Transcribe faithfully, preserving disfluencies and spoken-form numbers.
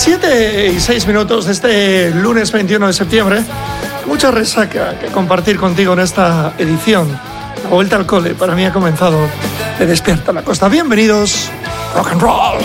siete y seis minutos de este lunes veintiuno de septiembre. Mucha resaca que compartir contigo en esta edición. La vuelta al cole para mí ha comenzado. Te despierta la costa. Bienvenidos. Rock and roll.